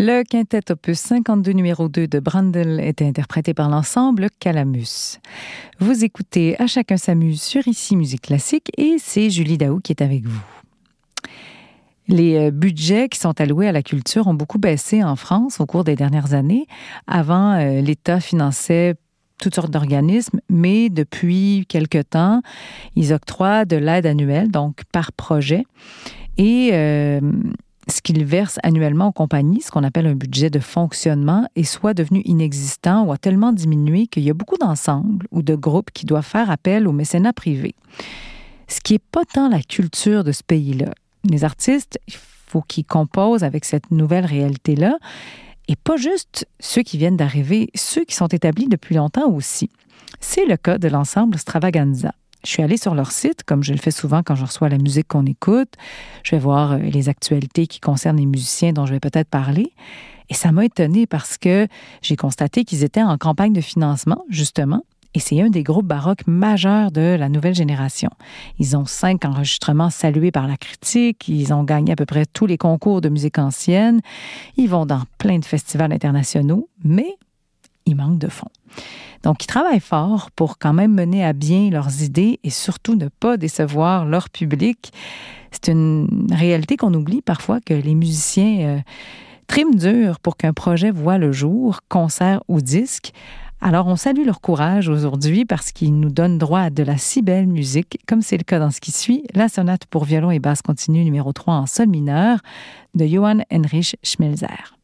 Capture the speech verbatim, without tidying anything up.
Le quintet opus cinquante-deux numéro deux de Brandl était interprété par l'ensemble Calamus. Vous écoutez À chacun s'amuse sur Ici Musique Classique et c'est Julie Daou qui est avec vous. Les budgets qui sont alloués à la culture ont beaucoup baissé en France au cours des dernières années. Avant, l'État finançait toutes sortes d'organismes, mais depuis quelque temps, ils octroient de l'aide annuelle, donc par projet. Et euh, ce qu'ils versent annuellement aux compagnies, ce qu'on appelle un budget de fonctionnement, est soit devenu inexistant ou a tellement diminué qu'il y a beaucoup d'ensembles ou de groupes qui doivent faire appel au mécénat privé. Ce qui n'est pas tant la culture de ce pays-là. Les artistes, il faut qu'ils composent avec cette nouvelle réalité-là, et pas juste ceux qui viennent d'arriver, ceux qui sont établis depuis longtemps aussi. C'est le cas de l'ensemble Stravaganza. Je suis allée sur leur site, comme je le fais souvent quand je reçois la musique qu'on écoute. Je vais voir les actualités qui concernent les musiciens dont je vais peut-être parler. Et ça m'a étonnée parce que j'ai constaté qu'ils étaient en campagne de financement, justement. Et c'est un des groupes baroques majeurs de la nouvelle génération. Ils ont cinq enregistrements salués par la critique. Ils ont gagné à peu près tous les concours de musique ancienne. Ils vont dans plein de festivals internationaux, mais il manque de fonds. Donc, ils travaillent fort pour quand même mener à bien leurs idées et surtout ne pas décevoir leur public. C'est une réalité qu'on oublie parfois, que les musiciens euh, triment dur pour qu'un projet voie le jour, concert ou disque. Alors, on salue leur courage aujourd'hui parce qu'ils nous donnent droit à de la si belle musique, comme c'est le cas dans ce qui suit, la sonate pour violon et basse continue numéro trois en sol mineur de Johann Heinrich Schmelzer.